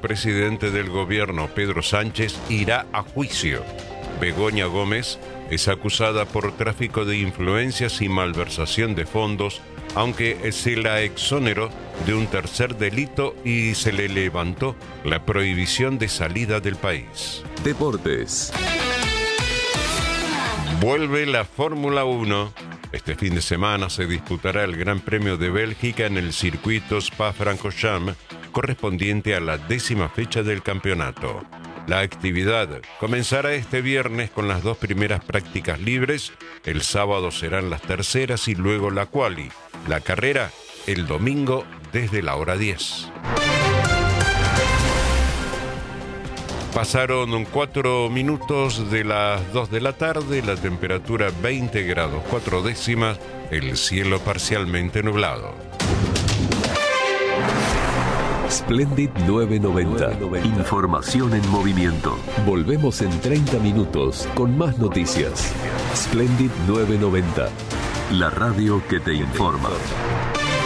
presidente del gobierno, Pedro Sánchez, irá a juicio. Begoña Gómez es acusada por tráfico de influencias y malversación de fondos, aunque se la exoneró de un tercer delito y se le levantó la prohibición de salida del país. Deportes. Vuelve la Fórmula 1. Este fin de semana se disputará el Gran Premio de Bélgica en el circuito Spa-Francorchamps, correspondiente a la 10ª fecha del campeonato. La actividad comenzará este viernes con las 2 primeras prácticas libres, el sábado serán las terceras y luego la quali. La carrera el domingo desde la hora 10. Pasaron 4 minutos de las 2 de la tarde, la temperatura 20 grados 4 décimas, el cielo parcialmente nublado. Splendid 990. Información en movimiento. Volvemos en 30 minutos con más noticias. Splendid 990. La radio que te informa.